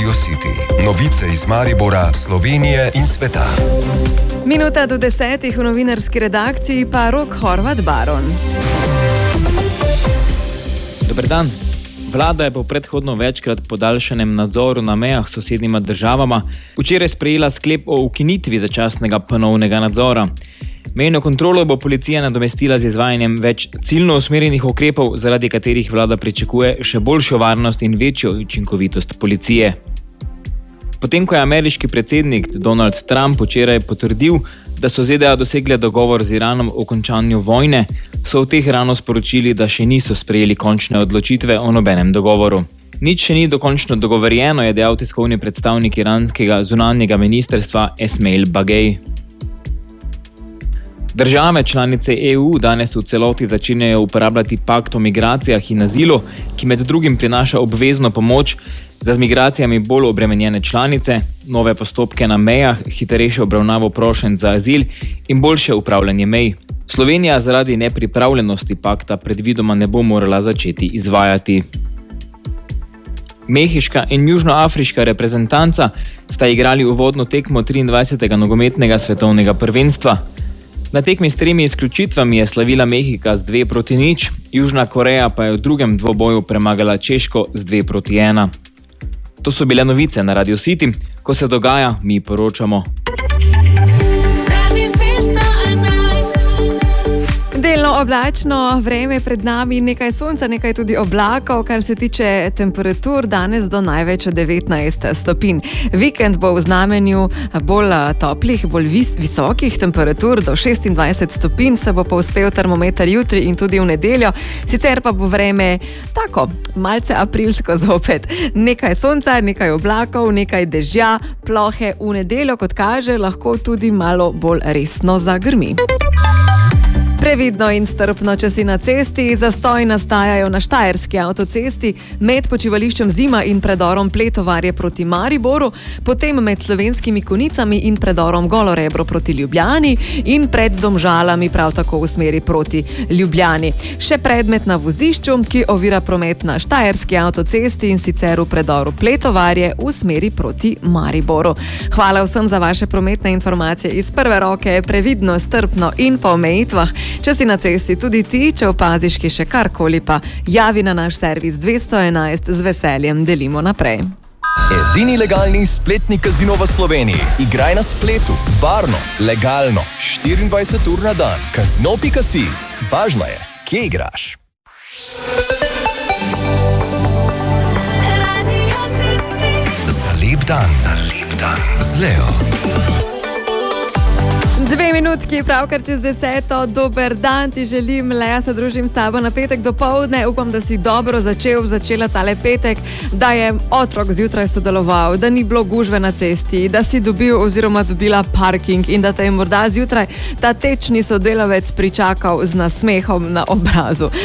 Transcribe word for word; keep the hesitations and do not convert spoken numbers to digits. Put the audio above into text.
Radio City. Novice iz Maribora, Slovenije in sveta. Minuta do desetih v novinarski redakciji pa Rok Horvat Baron. Dober dan. Vlada je po predhodno večkrat podaljšanem nadzoru na mejah s sosednjima državama včeraj sprejela sklep o ukinitvi začasnega ponovnega nadzora. Mejno kontrolo bo policija nadomestila z izvajanjem več ciljno usmerjenih ukrepov, zaradi katerih vlada pričakuje še boljšo varnost in večjo učinkovitost policije. Potem, ko je ameriški predsednik Donald Trump včeraj potrdil, da so Z D A dosegle dogovor z Iranom o končanju vojne, so v Teheranu sporočili, da še niso sprejeli končne odločitve o nobenem dogovoru. Nič še ni dokončno dogovorjeno, je dejal tiskovni predstavnik iranskega zunanjega ministrstva Esmail Bagej. Države članice E U danes v celoti začenjajo uporabljati pakt o migracijah in azilu, ki med drugim prinaša obvezno pomoč za z migracijami bolj obremenjene članice, nove postopke na mejah, hitrejšo obravnavo prošenj za azil in boljše upravljanje mej. Slovenija zaradi nepripravljenosti pakta predvidoma ne bo morala začeti izvajati. Mehiška in južnoafriška reprezentanca sta igrali uvodno tekmo triindvajsetega nogometnega svetovnega prvenstva. Na tekmi s tremi izključitvami je slavila Mehika z dve proti nič, Južna Koreja pa je v drugem dvoboju premagala Češko z dve proti ena. To so bile novice na Radio City. Ko se dogaja, mi poročamo. Delno oblačno vreme pred nami, nekaj sonca, nekaj tudi oblakov, kar se tiče temperatur, danes do največ devetnajst stopinj. Vikend bo v znamenju bolj toplih, bolj vis, visokih temperatur, do šestindvajset stopinj se bo povzpel termometer jutri in tudi v nedeljo. Sicer pa bo vreme tako, malce aprilsko zopet. Nekaj sonca, nekaj oblakov, nekaj dežja, plohe, v nedeljo, kot kaže, lahko tudi malo bolj resno zagrmi. Previdno in strpno, če si na cesti, zastoji nastajajo na Štajerski avtocesti med počivališčem Zima in predorom Pletovarje proti Mariboru, potem med Slovenskimi Konicami in predorom Golo Rebro proti Ljubljani in pred Domžalami prav tako v smeri proti Ljubljani. Še predmet na vozišču, ki ovira promet na Štajerski avtocesti in sicer v predoru Pletovarje v smeri proti Mariboru. Hvala vsem za vaše prometne informacije iz prve roke, previdno, strpno in po omejitvah. Če si na cesti tudi ti, če opaziš ki še karkoli, pa javi na naš servis dvesto enajst, z veseljem delimo naprej. Edini legalni spletni kazino v Sloveniji. Igraj na spletu, varno, legalno, štiriindvajset ur na dan. Kazino pika si. Važno je, kje igraš. Za lep dan, za lep dan z Leo. Dve minutki, pravkar čez deseto, dober dan ti želim, Lea, se družim s tabo na petek dopoldne, upam, da si dobro začel, začela tale petek, da je otrok zjutraj sodeloval, da ni bilo gužve na cesti, da si dobil oziroma dobila parking in da te je morda zjutraj ta tečni sodelavec pričakal z nasmehom na obrazu.